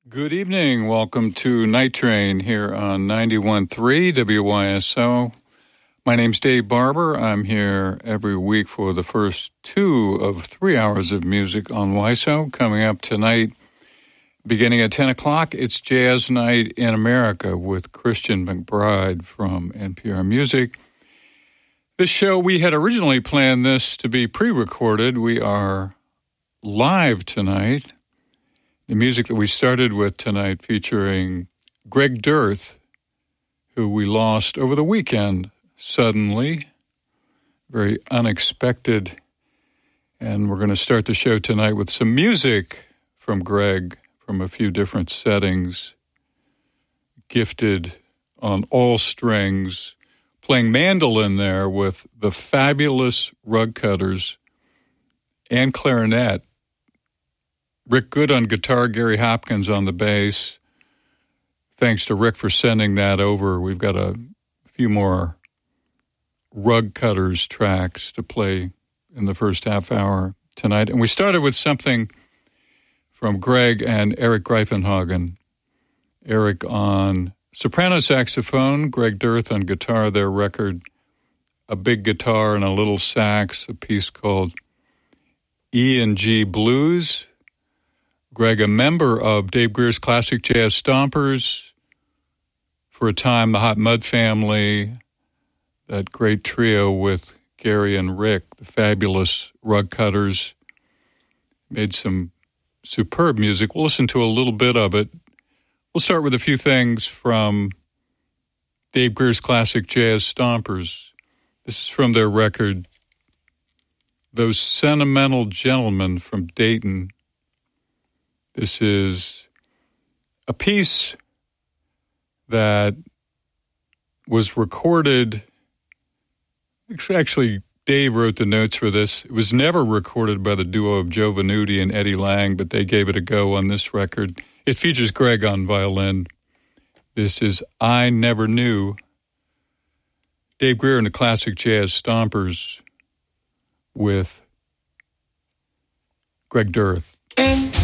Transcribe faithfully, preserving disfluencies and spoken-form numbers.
Good evening. Welcome to Night Train here on ninety-one point three W Y S O. My name's Dave Barber. I'm here every week for the first two of three hours of music on W Y S O. Coming up tonight, beginning at ten o'clock, it's Jazz Night in America with Christian McBride from N P R Music. This show, we had originally planned this to be pre-recorded. We are live tonight. The music that we started with tonight featuring Greg Dirth, who we lost over the weekend suddenly, very unexpected. And we're going to start the show tonight with some music from Greg from a few different settings, gifted on all strings, playing mandolin there with the fabulous Rug Cutters and clarinet. Rick Good on guitar, Gary Hopkins on the bass. Thanks to Rick for sending that over. We've got a few more Rug Cutters tracks to play in the first half hour tonight. And we started with something from Greg and Eric Greifenhagen. Eric on soprano saxophone, Greg Dirth on guitar, their record, a big guitar and a little sax, a piece called E and G Blues. Greg, a member of Dave Greer's Classic Jazz Stompers, for a time the Hot Mud Family, that great trio with Gary and Rick, the fabulous Rug Cutters, made some superb music. We'll listen to a little bit of it. We'll start with a few things from Dave Greer's Classic Jazz Stompers. This is from their record, Those Sentimental Gentlemen from Dayton. This is a piece that was recorded. Actually, Dave wrote the notes for this. It was never recorded by the duo of Joe Venuti and Eddie Lang, but they gave it a go on this record. It features Greg on violin. This is I Never Knew. Dave Greer and the Classic Jazz Stompers with Greg Dirth.